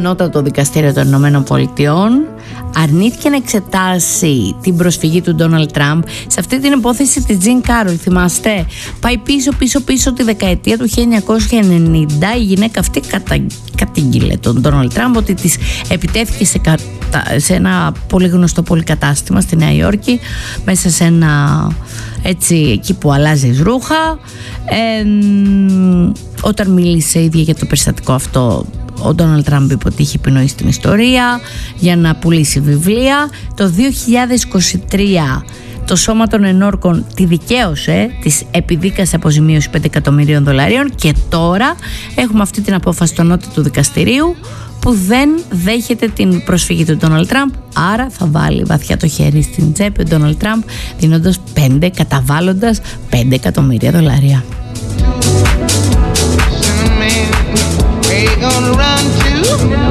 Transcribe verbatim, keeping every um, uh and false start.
Ανώτατο Δικαστήριο των Ηνωμένων Πολιτειών αρνήθηκε να εξετάσει την προσφυγή του Ντόναλντ Τραμπ σε αυτή την υπόθεση της Τζιν Κάρολ. Θυμάστε, πάει πίσω πίσω πίσω τη δεκαετία του χίλια εννιακόσια ενενήντα. Η γυναίκα αυτή κατα... κατήγγειλε τον Ντόναλντ Τραμπ ότι της επιτέθηκε σε, κα... σε ένα πολύ γνωστό πολυκατάστημα στη Νέα Υόρκη, μέσα σε ένα, έτσι, εκεί που αλλάζεις ρούχα. Ε, όταν μίλησε ίδια για το περιστατικό αυτό, ο Ντόναλντ Τραμπ είπε ότι είχε επινοήσει την ιστορία για να πουλήσει βιβλία. Το δύο χιλιάδες είκοσι τρία το Σώμα των Ενόρκων τη δικαίωσε, της επιδίκασε αποζημίωση πέντε εκατομμυρίων δολαρίων, και τώρα έχουμε αυτή την απόφαση του Ανώτατου Δικαστηρίου που δεν δέχεται την προσφυγή του Ντόναλντ Τραμπ. Άρα θα βάλει βαθιά το χέρι στην τσέπη ο Ντόναλντ Τραμπ, δίνοντας πέντε, καταβάλλοντας πέντε εκατομμύρια δολάρια. Where you gonna run to?